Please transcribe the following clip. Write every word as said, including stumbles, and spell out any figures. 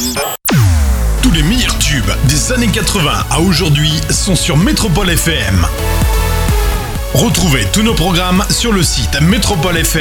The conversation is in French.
Tous les meilleurs tubes des années quatre-vingts à aujourd'hui sont sur Métropole F M. Retrouvez tous nos programmes sur le site métropole F M.